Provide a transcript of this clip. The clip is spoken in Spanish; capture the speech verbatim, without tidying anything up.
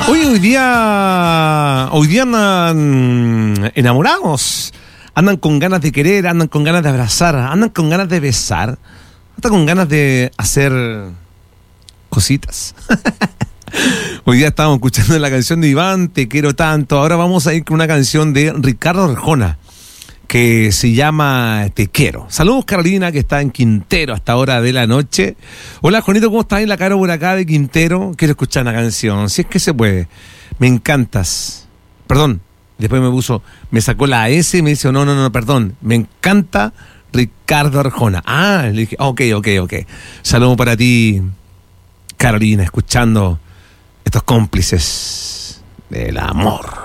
Hoy, hoy día, hoy día andan enamorados, andan con ganas de querer, andan con ganas de abrazar, andan con ganas de besar, andan con ganas de hacer cositas. Hoy día estábamos escuchando la canción de Iván, Te quiero tanto. Ahora vamos a ir con una canción de Ricardo Arjona que se llama Te quiero. Saludos Carolina, que está en Quintero hasta hora de la noche. Hola Juanito, ¿cómo estás? En la Caro por acá de Quintero. Quiero escuchar una canción, si es que se puede. Me encantas. Perdón, después me puso, me sacó la S y me dice, no, no, no, perdón. Me encanta Ricardo Arjona. Ah, le dije, ok, ok, ok. Saludos para ti, Carolina, escuchando estos cómplices del amor.